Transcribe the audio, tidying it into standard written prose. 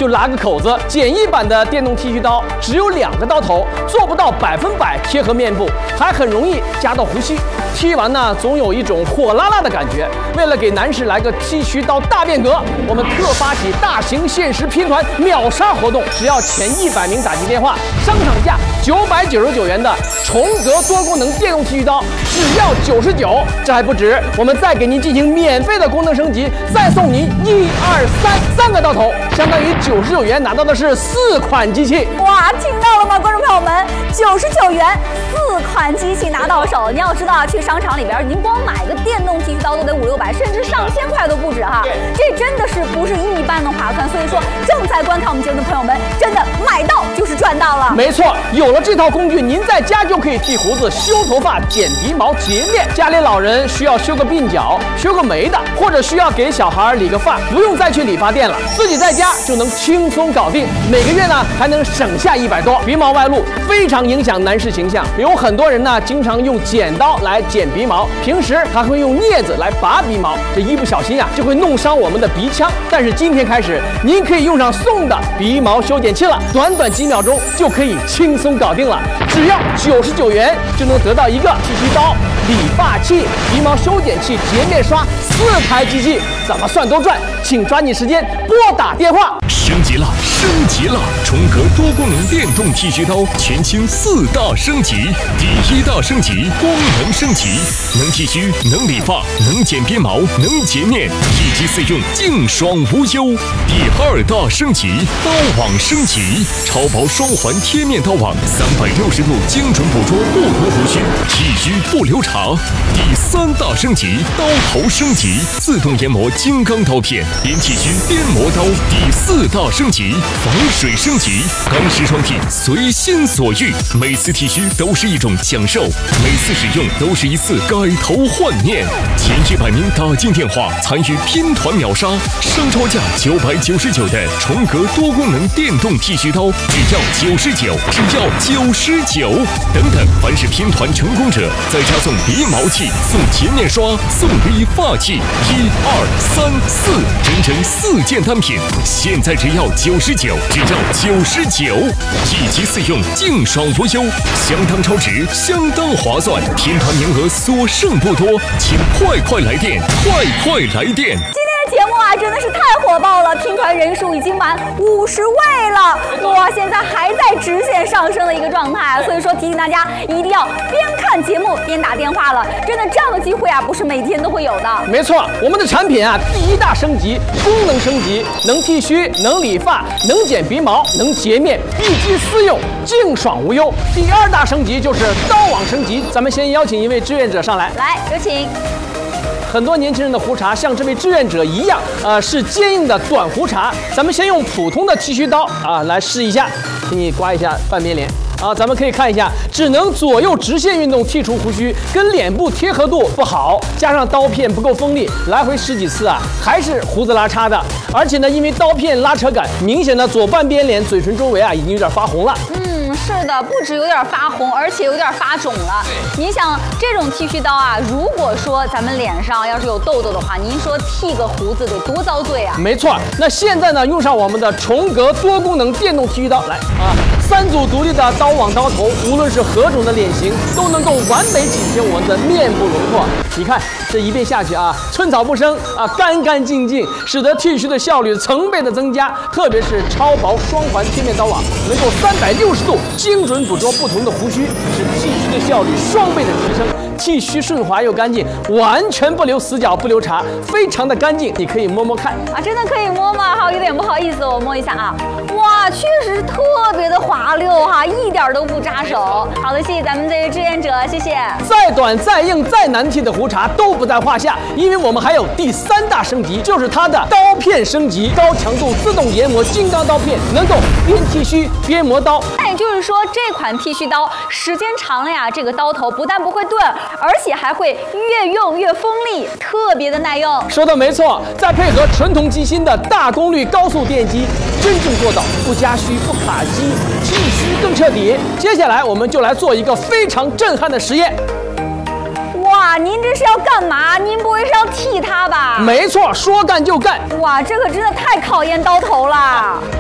就拉个口子。简易版的电动剃须刀只有2个刀头，做不到100%贴合面部，还很容易夹到胡须。剃完呢，总有一种火辣辣的感觉。为了给男士来个剃须刀大变革，我们特发起大型限时拼团秒杀活动，只要前100名打进电话，商场价999元的崇格多功能电动剃须刀只要99。这还不止，我们再给您进行免费的功能升级，再送您1、2、3个刀头，相当于99元拿到的是4款机器。 哇，听到了吗，观众朋友们？99元4款机器拿到手。你要知道啊，去商场里边，您光买个电动剃须刀都得500、600，甚至上千块都不止哈。这真的是不是一般的划算。所以说，正在观看我们节目的朋友们，真的买到就是赚到了。 没错，有了这套工具，您在家就可以剃胡子、修头发、剪鼻毛、洁面。家里老人需要修个鬓角、修个眉的，或者需要给小孩理个发，不用再去理发店了，自己在家就能轻松搞定。每个月呢还能省下100多。鼻毛外露非常影响男士形象，有很多人呢经常用剪刀来剪鼻毛，平时还会用镊子来拔鼻毛，这一不小心啊就会弄伤我们的鼻腔。但是今天开始，您可以用上送的鼻毛修剪器了，短短几秒钟就可以轻松搞定了，只要99元就能得到一个剃须刀、理发器、鼻毛修剪器、洁面刷4台机器，怎么算都赚。请抓紧时间拨打电话。 升级了，升级了！崇格多功能电动剃须刀全新4大升级。第1大升级，功能升级，能剃须，能理发，能剪鼻毛，能洁面，一机4用，净爽无忧。第2大升级，刀网升级，超薄双环贴面刀网，360度精准捕捉不同胡须，剃须不留茬。第3大升级，刀头升级，自动研磨金刚刀片，边剃须边磨刀。第4大升级，防水升级，钢丝双剃，随心所欲，每次剃须都是一种享受，每次使用都是一次改头换面。前100名打进电话参与拼团秒杀，商超价999的崇格多功能电动剃须刀只要99，只要99。等等，凡是拼团成功者，再加送鼻毛器、送洁面刷、送理发器，1、2、3、4，整整4件单品，现在只要99，只要99，一机4用，净爽无忧，相当超值，相当划算。拼团名额所剩不多，请快来电，快来电！ 节目啊，真的是太火爆了，拼团人数已经满50位了，哇，现在还在直线上升的一个状态，所以说提醒大家一定要边看节目边打电话了，真的这样的机会啊，不是每天都会有的。 没错，我们的产品啊，第1大升级，功能升级，能剃须，能理发，能剪鼻毛，能洁面，一机4用，净爽无忧。第2大升级就是刀网升级，咱们先邀请一位志愿者上来， 有请。 很多年轻人的胡茬像这位志愿者一样，是坚硬的短胡茬。咱们先用普通的剃须刀来试一下，请你刮一下半边脸。咱们可以看一下，只能左右直线运动剔除胡须，跟脸部贴合度不好，加上刀片不够锋利，来回10几次还是胡子拉碴的。而且呢，因为刀片拉扯感，明显的左半边脸嘴唇周围已经有点发红了。 是的，不止有点发红，而且有点发肿了。你想，这种剃须刀如果说咱们脸上要是有痘痘的话，您说剃个胡子得多遭罪啊？ 没错，那现在呢，用上我们的崇格多功能电动剃须刀，来3组独立的刀网刀头，无论是何种的脸型，都能够完美体现我们的面部轮廓。你看这一遍下去寸草不生干干净净，使得剃须的效率成倍的增加。特别是超薄双环贴面刀网，能够360度精准捕捉不同的胡须，使剃须的效率双倍的提升，剃须顺滑又干净，完全不留死角不留茬，非常的干净。你可以摸摸看真的可以摸吗？好，有点不好意思，我摸一下哇，确实特别的滑溜一点都不扎手。好的，谢谢咱们这位志愿者，谢谢。 再短再硬再难剃的胡茬都不在话下，因为我们还有第3大升级，就是它的刀片升级，高强度自动研磨金刚刀片，能够边剃须边磨刀。 那也就是说，这款剃须刀时间长了这个刀头不但不会钝，而且还会越用越锋利，特别的耐用。 说的没错，再配合纯铜机芯的大功率高速电机，真正做到不加虚不卡机，剃须更彻底。接下来我们就来做一个非常震撼的实验。 哇，您这是要干嘛？您不会是要剃它吧？ 没错，说干就干。 哇，这可真的太考验刀头了。